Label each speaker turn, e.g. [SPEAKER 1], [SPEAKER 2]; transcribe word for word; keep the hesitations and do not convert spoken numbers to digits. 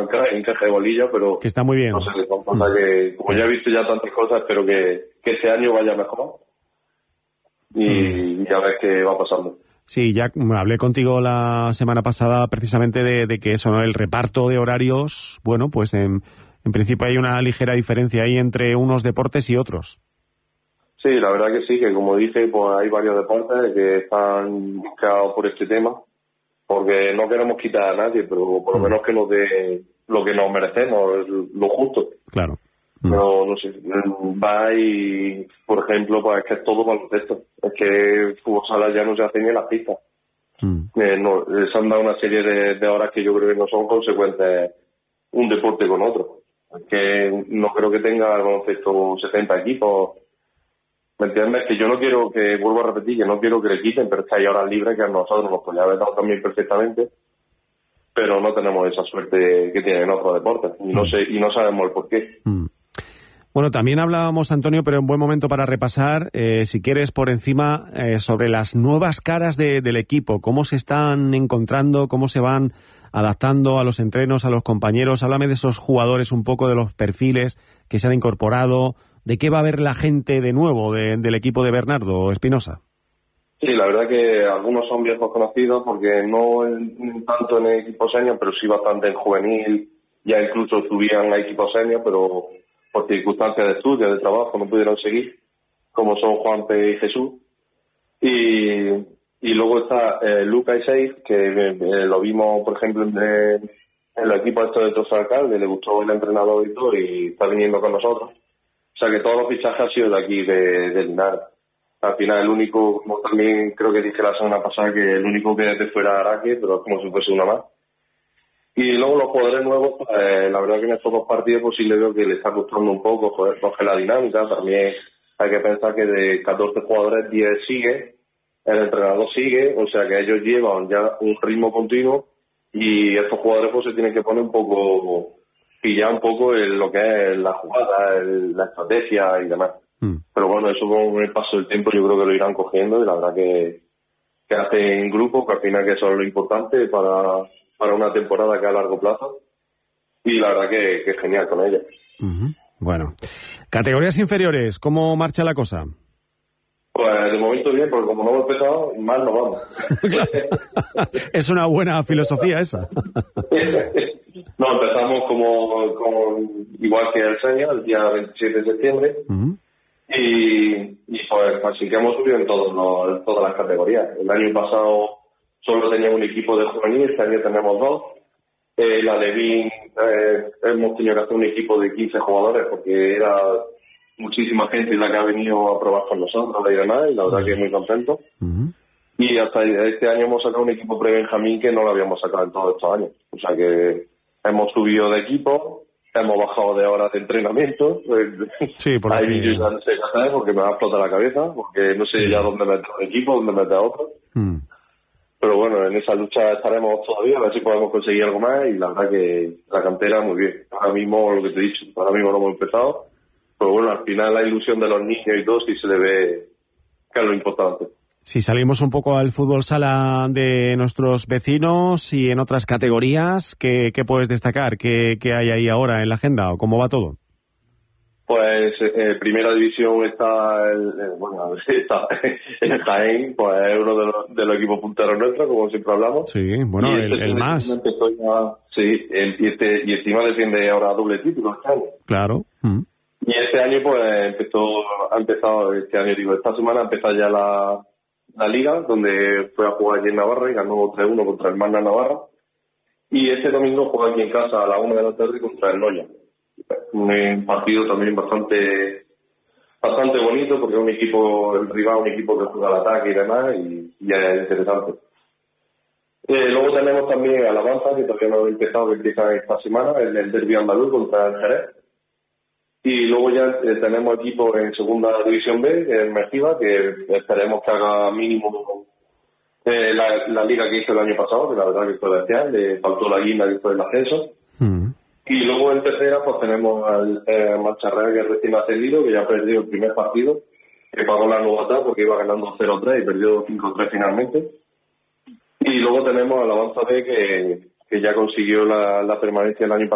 [SPEAKER 1] encaje, encaje de bolilla, pero...
[SPEAKER 2] Que está muy bien.
[SPEAKER 1] No sé, son cosas que, como ya he visto ya tantas cosas, espero que, que este año vaya mejor y, mm. y a ver qué va pasando.
[SPEAKER 2] Sí, ya hablé contigo la semana pasada precisamente de, de que eso, ¿no? El reparto de horarios, bueno, pues en, en principio hay una ligera diferencia ahí entre unos deportes y otros.
[SPEAKER 1] Sí, la verdad que sí, que como dije, pues hay varios deportes que están buscados por este tema, porque no queremos quitar a nadie, pero por lo mm. menos que nos dé lo que nos merecemos, lo justo.
[SPEAKER 2] Claro.
[SPEAKER 1] No, no sé, va y, por ejemplo, pues es que es todo baloncesto. Es que el fútbol sala ya no se hace ni en las pistas. Mm. Eh, no, se han dado una serie de, de horas que yo creo que no son consecuentes un deporte con otro. Es que no creo que tenga el baloncesto setenta equipos. ¿Me entiendes? Que yo no quiero, que vuelvo a repetir, que no quiero que le quiten, pero es que hay horas libres que a nosotros nos podría haber dado también perfectamente, pero no tenemos esa suerte que tienen otros deportes. Y no, sé, y no sabemos el por qué.
[SPEAKER 2] Mm. Bueno, también hablábamos, Antonio, pero en buen momento para repasar, eh, si quieres, por encima, eh, sobre las nuevas caras de, del equipo, cómo se están encontrando, cómo se van adaptando a los entrenos, a los compañeros. Háblame de esos jugadores, un poco de los perfiles que se han incorporado, de qué va a ver la gente de nuevo de, del equipo de Bernardo Espinosa.
[SPEAKER 1] Sí, la verdad que algunos son viejos conocidos, porque no en, tanto en equipos senior, pero sí bastante en juvenil, ya incluso subían a equipos senior, pero por circunstancias de estudio, de trabajo, no pudieron seguir, como son Juanpe y Jesús. Y, y luego está eh, Luca y Seif, que eh, lo vimos, por ejemplo, en, en el equipo esto de Trozo Alcalde, le gustó el entrenador y todo, y está viniendo con nosotros. O sea que todos los fichajes han sido de aquí, de, de Linares. Al final el único, como también creo que dije la semana pasada, que el único que de fuera era Araque, pero es como si fuese una más. Y luego los jugadores nuevos, pues, la verdad que en estos dos partidos pues sí le veo que le está costando un poco joder, coger la dinámica. También hay que pensar que de catorce jugadores, diez sigue, el entrenador sigue, o sea que ellos llevan ya un ritmo continuo y estos jugadores pues se tienen que poner un poco, pillar un poco en lo que es la jugada, el, la estrategia y demás. Mm. Pero bueno, eso con el paso del tiempo yo creo que lo irán cogiendo y la verdad que, que hacen grupo, que al final que eso es lo importante para... para una temporada que a largo plazo, y la verdad que, que es genial con ella.
[SPEAKER 2] Uh-huh. Bueno, categorías inferiores, ¿cómo marcha la cosa?
[SPEAKER 1] Pues de momento bien, porque como no hemos empezado, mal no vamos.
[SPEAKER 2] Es una buena filosofía esa.
[SPEAKER 1] No, empezamos como, como igual que el senior, el día veintisiete de septiembre, uh-huh. y, y pues así que hemos subido en, todos los, en todas las categorías. El año pasado solo teníamos un equipo de juvenil, este año tenemos dos. Eh, la de B I N, eh, hemos tenido que hacer un equipo de quince jugadores porque era muchísima gente la que ha venido a probar con nosotros y demás, y la verdad que es muy contento. Uh-huh. Y hasta este año hemos sacado un equipo pre-Benjamín que no lo habíamos sacado en todos estos años. O sea que hemos subido de equipo, hemos bajado de horas de entrenamiento.
[SPEAKER 2] Sí, por
[SPEAKER 1] ahí
[SPEAKER 2] aquí.
[SPEAKER 1] yo ya no sé qué hacer porque me va a explotar la cabeza, porque no sé sí. ya dónde meter un equipo, dónde meter otro. Uh-huh. Pero bueno, en esa lucha estaremos todavía, a ver si podemos conseguir algo más, y la verdad que la cantera muy bien. Ahora mismo, lo que te he dicho, ahora mismo no hemos empezado, pero bueno, al final la ilusión de los niños y todo sí se le ve que es lo importante.
[SPEAKER 2] Si salimos un poco al fútbol sala de nuestros vecinos y en otras categorías, ¿qué, qué puedes destacar? ¿Qué, ¿Qué hay ahí ahora en la agenda o cómo va todo?
[SPEAKER 1] Pues eh, primera división está, el, eh, bueno, está el Jaén, pues es uno de los, de los equipos punteros nuestros, como siempre hablamos.
[SPEAKER 2] Sí, bueno, el, el más.
[SPEAKER 1] Ya, sí, el, y, este, y encima defiende ahora doble título este año.
[SPEAKER 2] Claro. Mm.
[SPEAKER 1] Y este año pues empezó, ha empezado, este año digo, esta semana ha empezado ya la, la liga, donde fue a jugar allí en Navarra y ganó tres uno contra el Magna Navarra. Y este domingo juega aquí en casa a la una de la tarde contra el Noya. Un partido también bastante bastante bonito porque es un equipo, el rival, un equipo que juega al ataque y demás, y, y es interesante. Eh, luego tenemos también al Avanza, que todavía no ha empezado, que empieza esta semana, el, el derbi andaluz contra el Jerez. Y luego ya eh, tenemos equipos en segunda división B, en Merciba, que esperemos que haga mínimo eh, la, la liga que hizo el año pasado, que la verdad que fue bestial, le faltó la guinda que fue el ascenso. Mm. Y luego en tercera pues tenemos al eh, Macharrea, que es recién ascendido, que ya perdió el primer partido, que pagó la novata porque iba ganando cero tres y perdió cinco tres finalmente. Y luego tenemos al Avanza B, que, que ya consiguió la, la permanencia el año pasado.